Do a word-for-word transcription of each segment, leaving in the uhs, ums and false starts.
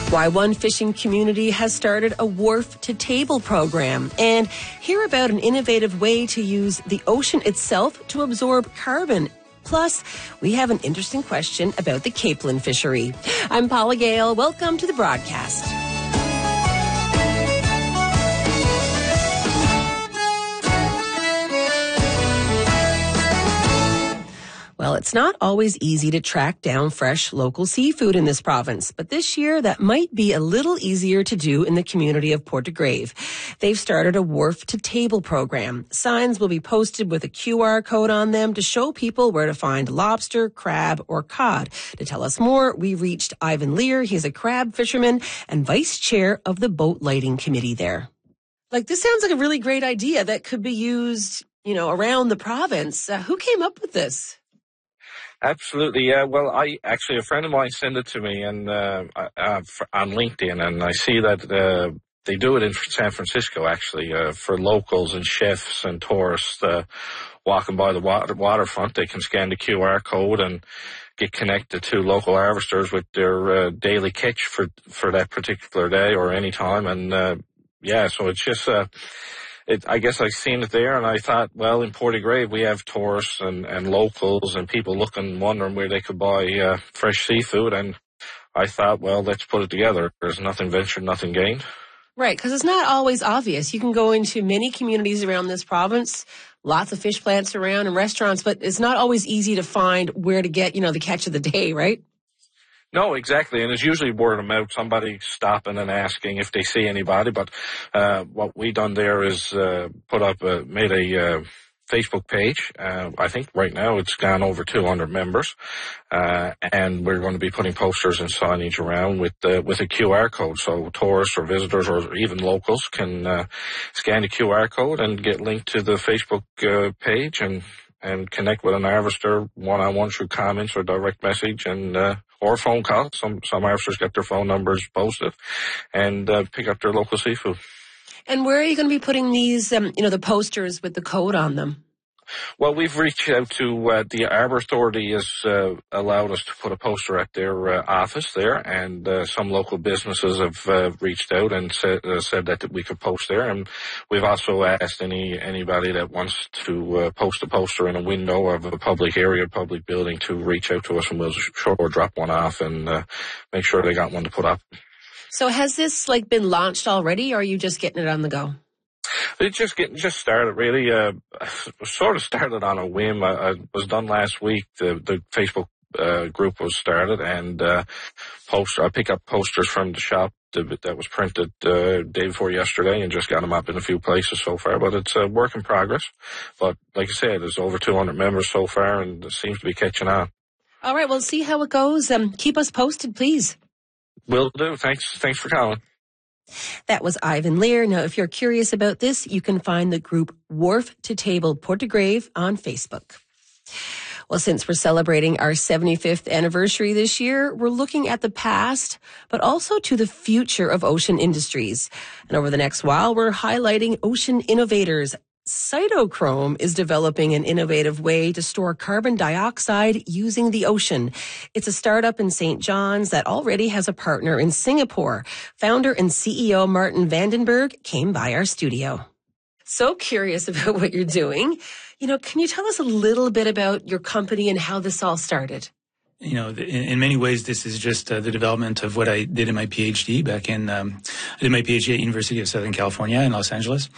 Why one fishing community has started a wharf to table program, and hear about an innovative way to use the ocean itself to absorb carbon. Plus, we have an interesting question about the capelin fishery. I'm Paula Gale. Welcome to the broadcast. Well, it's not always easy to track down fresh local seafood in this province, but this year that might be a little easier to do in the community of Portagrave. They've started a wharf to table program. Signs will be posted with a Q R code on them to show people where to find lobster, crab, or cod. To tell us more, we reached Ivan Lear. He's a crab fisherman and vice chair of the boat lighting committee there. Like, this sounds like a really great idea that could be used, you know, around the province. Uh, who came up with this? Absolutely, yeah. Well, I actually, a friend of mine sent it to me and uh, uh, on LinkedIn, and I see that uh, they do it in San Francisco, actually, uh, for locals and chefs and tourists uh, walking by the water, waterfront. They can scan the Q R code and get connected to local harvesters with their uh, daily catch for for that particular day or any time. And uh, yeah, so it's just uh, It, I guess I seen it there, and I thought, well, in Portagrave we have tourists and, and locals and people looking, wondering where they could buy uh, fresh seafood, and I thought, well, let's put it together. There's nothing ventured, nothing gained. Right, because it's not always obvious. You can go into many communities around this province, lots of fish plants around and restaurants, but it's not always easy to find where to get, you know, the catch of the day, right? No, exactly, and it's usually word of mouth, somebody stopping and asking if they see anybody, but uh what we done there is uh put up, a, made a uh, Facebook page. Uh, I think right now it's gone over two hundred members, uh and we're going to be putting posters and signage around with uh, with a Q R code, so tourists or visitors or even locals can uh, scan the Q R code and get linked to the Facebook uh, page and and connect with an harvester one-on-one through comments or direct message and uh, or phone calls. Some some harvesters get their phone numbers posted and uh, pick up their local seafood. And where are you going to be putting these, um, you know, the posters with the code on them? Well, we've reached out to uh, the Arbor Authority has uh, allowed us to put a poster at their uh, office there, and uh, some local businesses have uh, reached out and said, uh, said that we could post there. And we've also asked any anybody that wants to uh, post a poster in a window of a public area, public building, to reach out to us, and we'll sure drop one off and uh, make sure they got one to put up. So has this like been launched already, or are you just getting it on the go? It just getting just started, really. Uh, sort of started on a whim. I, I was done last week. The, the Facebook uh, group was started, and uh, poster. I pick up posters from the shop that, that was printed uh, day before yesterday, and just got them up in a few places so far. But it's a work in progress. But like I said, there's over two hundred members so far, and it seems to be catching on. All right, well, see how it goes. Um, keep us posted, please. Will do. Thanks. Thanks for calling. That was Ivan Lear. Now, if you're curious about this, you can find the group Wharf to Table Portagrave on Facebook. Well, since we're celebrating our seventy-fifth anniversary this year, we're looking at the past, but also to the future of ocean industries. And over the next while, we're highlighting ocean innovators. Cytochrome is developing an innovative way to store carbon dioxide using the ocean. It's a startup in Saint John's that already has a partner in Singapore. Founder and C E O Martin Vandenberg came by our studio. So curious about what you're doing. You know, can you tell us a little bit about your company and how this all started? You know, in, in many ways, this is just uh, the development of what I did in my PhD back in, um, I did my PhD at University of Southern California in Los Angeles.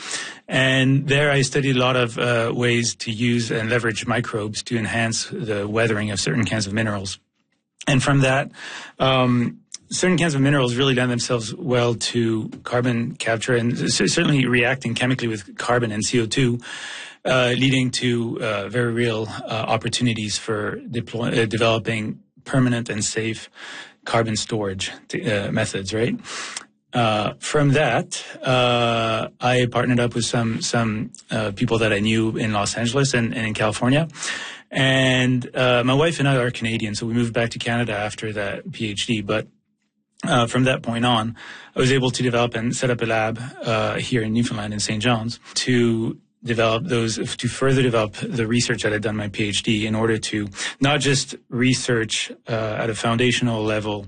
And there I studied a lot of uh, ways to use and leverage microbes to enhance the weathering of certain kinds of minerals. And from that, um, certain kinds of minerals really lend themselves well to carbon capture and certainly reacting chemically with carbon and C O two. Uh, leading to uh, very real uh, opportunities for deploy, uh, developing permanent and safe carbon storage uh, methods, right? Uh, from that, uh, I partnered up with some some uh, people that I knew in Los Angeles and, and in California. And uh, my wife and I are Canadian, so we moved back to Canada after that PhD. But uh, from that point on, I was able to develop and set up a lab uh, here in Newfoundland in Saint John's to develop those, to further develop the research that I'd done my PhD in order to not just research uh, at a foundational level